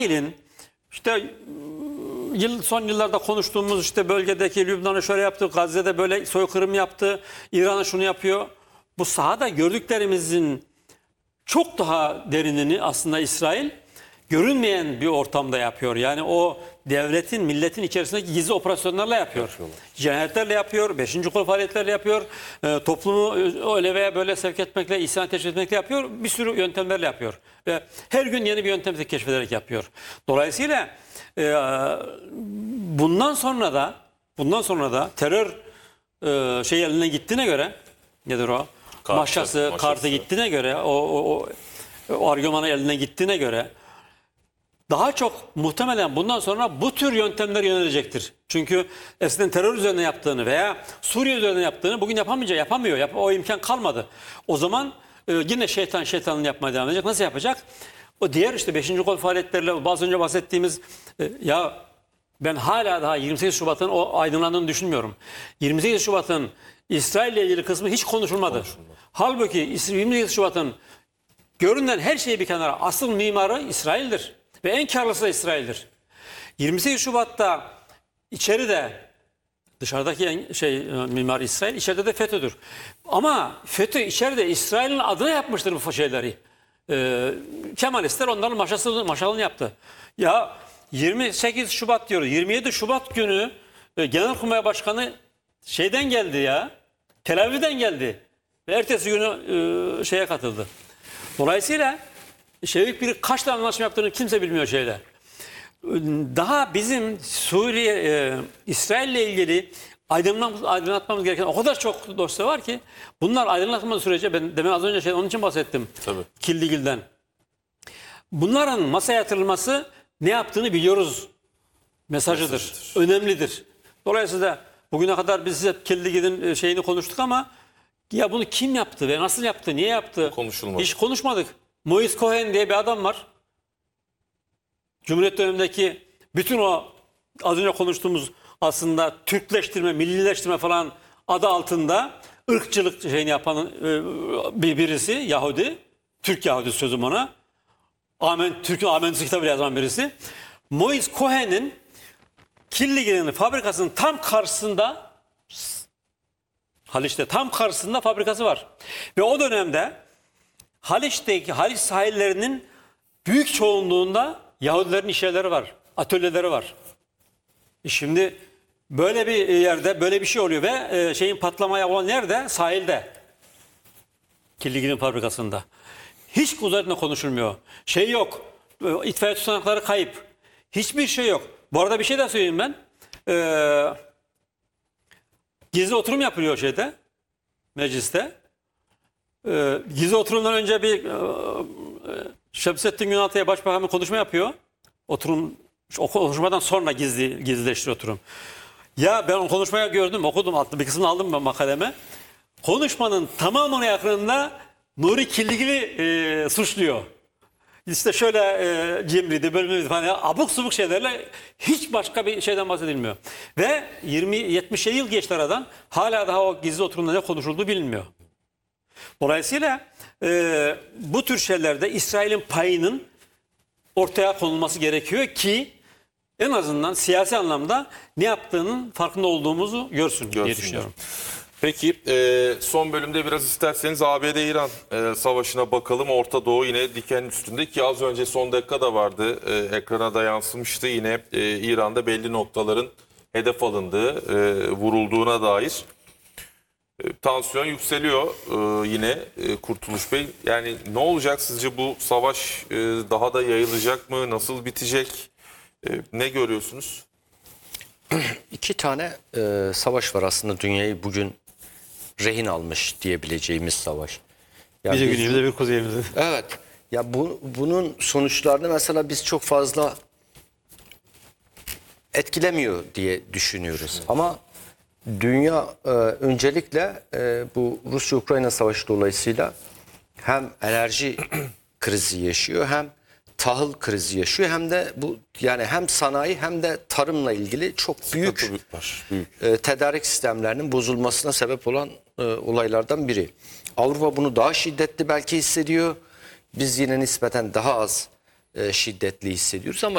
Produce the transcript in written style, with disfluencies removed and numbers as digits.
İsrail'in işte son yıllarda konuştuğumuz işte bölgedeki Lübnan'ı şöyle yaptı, Gazze'de böyle soykırım yaptı, İran'a şunu yapıyor. Bu sahada gördüklerimizin çok daha derinini aslında İsrail görünmeyen bir ortamda yapıyor. Yani o devletin, milletin içerisindeki gizli operasyonlarla yapıyor. Cinayetlerle yapıyor, 5. kol faaliyetlerle yapıyor. Toplumu öyle veya böyle sevk etmekle, isyan teşvik etmekle yapıyor. Bir sürü yöntemlerle yapıyor. Ve her gün yeni bir yöntem keşfederek yapıyor. Dolayısıyla bundan sonra da terör eline gittiğine göre, nedir o? Maşası, kartı gittiğine göre, o argümanı eline gittiğine göre daha çok muhtemelen bundan sonra bu tür yöntemler yönelecektir. Çünkü eskiden terör üzerine yaptığını veya Suriye üzerine yaptığını bugün yapamıyor. O imkan kalmadı. O zaman yine şeytanın yapmaya devam edecek. Nasıl yapacak? O diğer işte 5. kol faaliyetlerle az önce bahsettiğimiz ben hala daha 28 Şubat'ın o aydınlandığını düşünmüyorum. 28 Şubat'ın İsrail ile ilgili kısmı hiç konuşulmadı. Halbuki 28 Şubat'ın görünen her şeyi bir kenara, asıl mimarı İsrail'dir. Ve en karlısı da İsrail'dir. 28 Şubat'ta içeride dışarıdaki mimar İsrail, içeride de FETÖ'dür. Ama FETÖ içeride İsrail'in adına yapmıştır bu şeyleri. Kemalistler onların maşalını yaptı. Ya 28 Şubat diyoruz. 27 Şubat günü Genelkurmay Başkanı şeyden geldi ya. Tel Aviv'den geldi. Ve ertesi günü şeye katıldı. Dolayısıyla bir kaç tane anlaşma yaptığını kimse bilmiyor şeyde. Daha bizim Suriye, İsrail'le ilgili aydınlatmamız gereken o kadar çok dosya var ki bunlar aydınlatılmadığı sürece ben demin az önce onun için bahsettim. Tabii. Kildigil'den. Bunların masaya yatırılması ne yaptığını biliyoruz mesajıdır. Önemlidir. Dolayısıyla bugüne kadar biz hep Kildigil'in şeyini konuştuk ama ya bunu kim yaptı ve nasıl yaptı, niye yaptı? Konuşulmadı. Hiç konuşmadık. Moise Cohen diye bir adam var. Cumhuriyet dönemindeki bütün o az önce konuştuğumuz aslında Türkleştirme, millileştirme falan adı altında ırkçılık yapan birisi Yahudi. Türk Yahudi sözüm ona. Türk'ün Amenüsü kitabı yazan birisi. Moise Cohen'in Killigil'in fabrikasının tam karşısında Haliç'te tam karşısında fabrikası var. Ve o dönemde Haliç sahillerinin büyük çoğunluğunda Yahudilerin iş yerleri var, atölyeleri var. Şimdi böyle bir yerde böyle bir şey oluyor ve patlamaya olan yerde sahilde. Killigil'in fabrikasında. Hiç üzerine konuşulmuyor. Yok. İtfaiye tutanakları kayıp. Hiçbir şey yok. Bu arada bir şey daha söyleyeyim ben. Gizli oturum yapılıyor mecliste. Gizli oturumdan önce bir Şemsettin Günaltı'ya başbakan bir konuşma yapıyor. O konuşmadan sonra gizlileştiriyor oturum. Ya ben o konuşmayı gördüm, okudum, bir kısmını aldım ben makaleme. Konuşmanın tamamına yakınında Nuri Killigil'i suçluyor. İşte şöyle cimriydi, bölümlüydü falan. Abuk subuk şeylerle hiç başka bir şeyden bahsedilmiyor. Ve 70 yıl geçti aradan, hala daha o gizli oturumda ne konuşulduğu bilinmiyor. Dolayısıyla bu tür şeylerde İsrail'in payının ortaya konulması gerekiyor ki en azından siyasi anlamda ne yaptığının farkında olduğumuzu görsün diye düşünüyorum. Peki son bölümde biraz isterseniz ABD-İran savaşına bakalım. Orta Doğu yine diken üstünde ki az önce son dakika da vardı. Ekrana da yansımıştı yine İran'da belli noktaların hedef alındığı, vurulduğuna dair. Tansiyon yükseliyor yine Kurtuluş Bey. Yani ne olacak sizce bu savaş daha da yayılacak mı? Nasıl bitecek? Ne görüyorsunuz? İki tane savaş var aslında dünyayı bugün rehin almış diyebileceğimiz savaş. Yani bir güneyimizde bir kuzeyimizde. Evet. Ya bunun sonuçlarını mesela biz çok fazla etkilemiyor diye düşünüyoruz. Evet. Ama dünya öncelikle bu Rusya-Ukrayna savaşı dolayısıyla hem enerji krizi yaşıyor hem tahıl krizi yaşıyor hem de hem sanayi hem de tarımla ilgili çok büyük tedarik sistemlerinin bozulmasına sebep olan olaylardan biri. Avrupa bunu daha şiddetli belki hissediyor. Biz yine nispeten daha az şiddetli hissediyoruz ama